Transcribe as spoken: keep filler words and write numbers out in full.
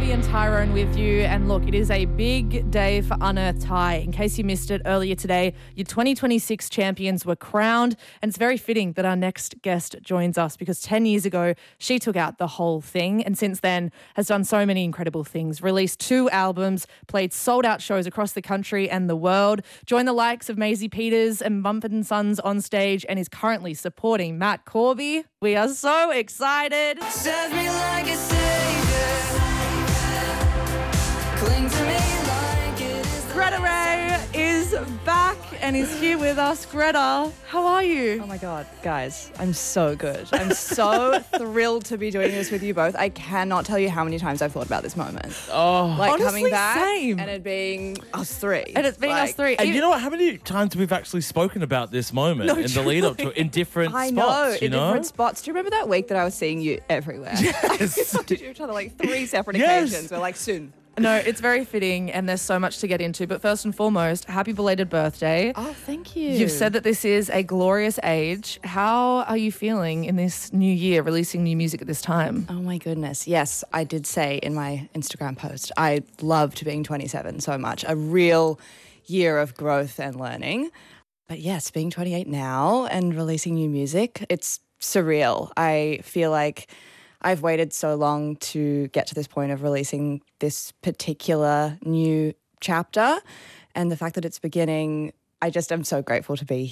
Abby and Tyrone with you. And look, it is a big day for Unearthed High. In case you missed it earlier today, your twenty twenty-six champions were crowned. And it's very fitting that our next guest joins us because ten years ago, she took out the whole thing. And since then has done so many incredible things. Released two albums, played sold out shows across the country and the world, joined the likes of Maisie Peters and Mumford and Sons on stage, and is currently supporting Matt Corby. We are so excited. Serve me like a savior. Cling to me like it is the Greta Ray is back and is here with us. Greta, how are you? Oh my God, guys, I'm so good. I'm so thrilled to be doing this with you both. I cannot tell you how many times I've thought about this moment. Oh. Like Honestly, coming back same. and it being us three. And it's being Like, us three. And you know what? How many times we've actually spoken about this moment No, in the lead up to it in different I spots? know, you in know? different spots. Do you remember that week that I was seeing you everywhere? Yes. Did you each other like three separate Yes. occasions? We're like, soon. No, it's very fitting and there's so much to get into. But first and foremost, happy belated birthday. Oh, thank you. You've said that this is a glorious age. How are you feeling in this new year, releasing new music at this time? Oh my goodness. Yes, I did say in my Instagram post, I loved being twenty-seven so much. A real year of growth and learning. But yes, being twenty-eight now and releasing new music, it's surreal. I feel like I've waited so long to get to this point of releasing this particular new chapter. And the fact that it's beginning, I just am so grateful to be